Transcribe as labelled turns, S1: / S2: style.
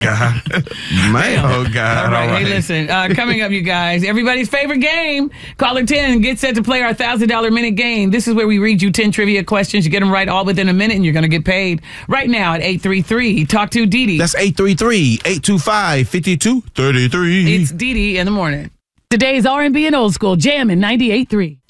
S1: God. Man, oh, God.
S2: All right. Hey, listen. Coming up, you guys, everybody's favorite game. Caller 10, get set to play our $1,000 minute game. This is where we read you 10 trivia questions. You get them right all within a minute, and you're going to get paid right now at 833. Talk to Dee.
S1: That's 833-825-5233.
S2: It's Dee in the morning. Today's R&B and old school, Jam in 98.3.